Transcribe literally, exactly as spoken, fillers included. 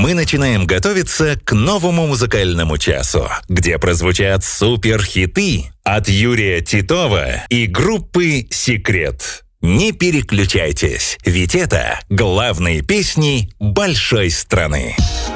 мы начинаем готовиться к новому музыкальному часу, где прозвучат суперхиты от Юрия Титова и группы «Секрет». Не переключайтесь, ведь это главные песни большой страны.